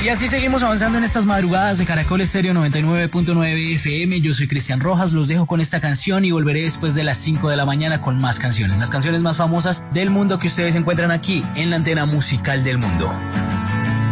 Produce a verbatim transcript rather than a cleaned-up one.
Y así seguimos avanzando en estas madrugadas de Caracol Estéreo noventa y nueve punto nueve F M. Yo soy Cristian Rojas, los dejo con esta canción y volveré después de las cinco de la mañana con más canciones. Las canciones más famosas del mundo que ustedes encuentran aquí en la antena musical del mundo.